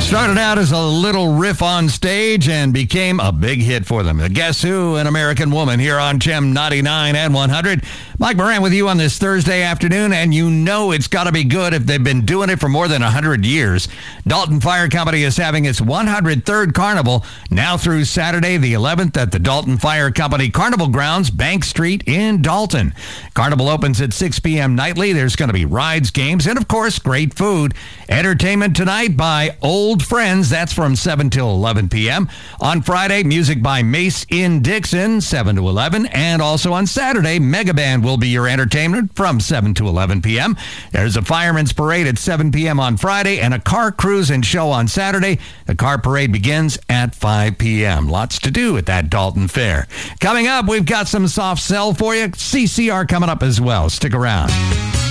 Started out as a little riff on stage and became a big hit for them. Guess Who, An American Woman, here on Gem 99 and 100. Mike Moran with you on this Thursday afternoon, and you know it's got to be good if they've been doing it for more than 100 years. Dalton Fire Company is having its 103rd Carnival now through Saturday the 11th at the Dalton Fire Company Carnival Grounds, Bank Street in Dalton. Carnival opens at 6 p.m. nightly. There's going to be rides, games, and, of course, great food. Entertainment tonight by Old Friends. That's from 7 till 11 p.m. On Friday, music by Mace in Dixon, 7 to 11. And also on Saturday, Mega Band will be your entertainment from 7 to 11 p.m. There's a fireman's parade at 7 p.m. on Friday and a car cruise and show on Saturday. The car parade begins at 5 p.m. Lots to do at that Dalton Fair. Coming up, we've got some soft sell for you. CCR coming up as well. Stick around.